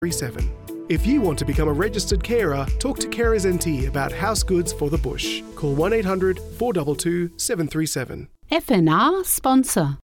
37. If you want to become a registered carer, talk to Carers NT about house goods for the bush. Call 1800 422 737. FNR sponsor.